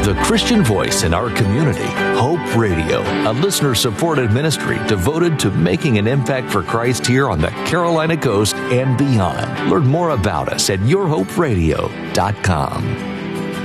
The Christian voice in our community, Hope Radio, a listener-supported ministry devoted to making an impact for Christ here on the Carolina coast and beyond. Learn more about us at yourhoperadio.com.